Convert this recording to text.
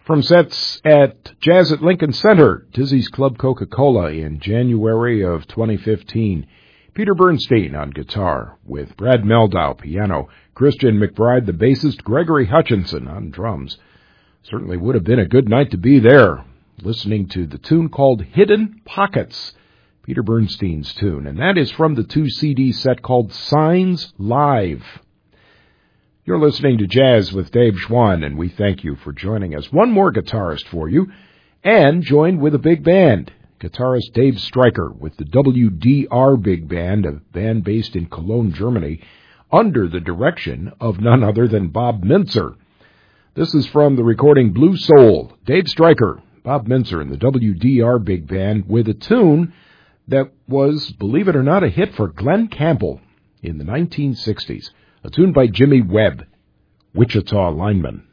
From sets at Jazz at Lincoln Center, Dizzy's Club Coca-Cola in January of 2015. Peter Bernstein on guitar, with Brad Meldau piano, Christian McBride the bassist, Gregory Hutchinson on drums. Certainly would have been a good night to be there, listening to the tune called Hidden Pockets, Peter Bernstein's tune, and that is from the 2-CD set called Signs Live. You're listening to Jazz with Dave Schwann, and we thank you for joining us. One more guitarist for you, and joined with a big band, guitarist Dave Stryker with the WDR Big Band, a band based in Cologne, Germany, under the direction of none other than Bob Mintzer. This is from the recording Blue Soul, Dave Stryker, Bob Mintzer, and the WDR Big Band with a tune that was, believe it or not, a hit for Glen Campbell in the 1960s. A tune by Jimmy Webb, Wichita Lineman.